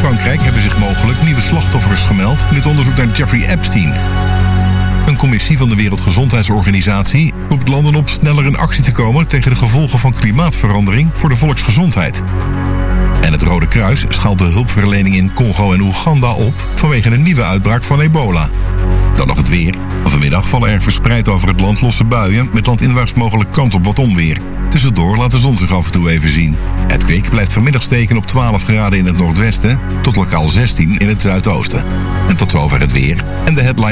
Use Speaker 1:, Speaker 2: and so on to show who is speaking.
Speaker 1: Frankrijk hebben zich mogelijk nieuwe slachtoffers gemeld in het onderzoek naar Jeffrey Epstein. Een commissie van de Wereldgezondheidsorganisatie roept landen op sneller in actie te komen tegen de gevolgen van klimaatverandering voor de volksgezondheid. En het Rode Kruis schaalt de hulpverlening in Congo en Oeganda op vanwege een nieuwe uitbraak van ebola. Dan nog het weer. Vanmiddag vallen er verspreid over het land losse buien met landinwaarts mogelijk kans op wat onweer. Tussendoor laat de zon zich af en toe even zien. Het kwik blijft vanmiddag steken op 12 graden in het noordwesten tot lokaal 16 in het zuidoosten. En tot zover het weer en de headline.